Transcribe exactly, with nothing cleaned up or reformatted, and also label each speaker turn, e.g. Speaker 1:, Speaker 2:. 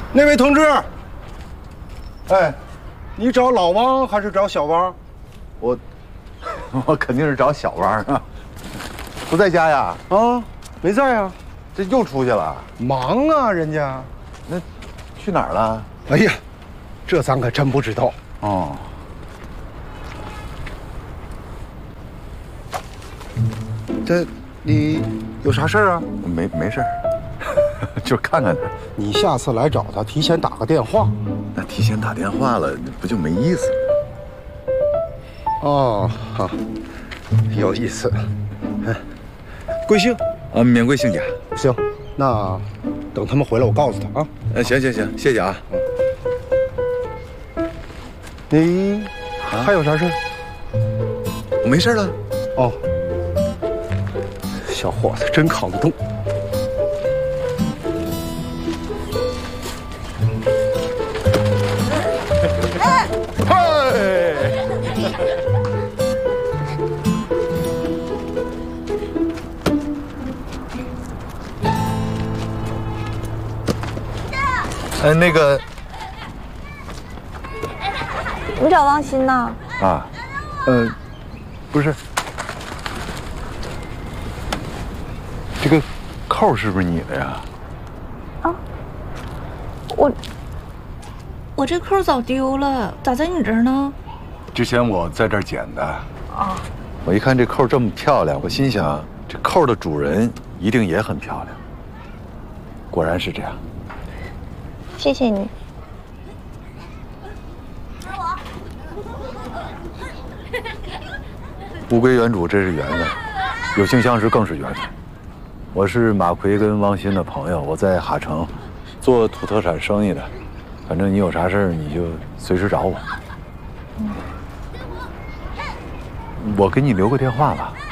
Speaker 1: 那位同志，哎，你找老王还是找小王？
Speaker 2: 我，我肯定是找小王啊。不在家呀？
Speaker 1: 啊，没在呀。
Speaker 2: 这又出去了？
Speaker 1: 忙啊，人家。
Speaker 2: 那去哪儿了？
Speaker 1: 哎呀，这咱可真不知道。
Speaker 2: 哦。
Speaker 1: 这，你有啥事儿啊？
Speaker 2: 没没事儿。就看看他，
Speaker 1: 你下次来找他，提前打个电话。
Speaker 2: 那提前打电话了，不就没意思了？
Speaker 1: 哦，好，有意思。哎，贵姓？
Speaker 2: 啊，免贵姓贾。
Speaker 1: 行，那等他们回来，我告诉他啊。
Speaker 2: 呃，行行行，谢谢啊。
Speaker 1: 你还有啥事？
Speaker 2: 我没事了。
Speaker 1: 哦，小伙子真扛得动。
Speaker 2: 呃，那个，
Speaker 3: 你找王鑫呢？
Speaker 2: 啊，呃，不是，这个扣是不是你的呀？
Speaker 3: 啊，我我这扣早丢了，咋在你这儿呢？
Speaker 2: 之前我在这儿捡的。
Speaker 3: 啊，
Speaker 2: 我一看这扣这么漂亮，我心想这扣的主人一定也很漂亮。果然是这样。
Speaker 3: 谢谢你。
Speaker 2: 物归原主，这是缘分；有幸相识更是缘分。我是马奎跟汪鑫的朋友，我在哈城做土特产生意的。反正你有啥事儿，你就随时找我。嗯、我给你留个电话吧。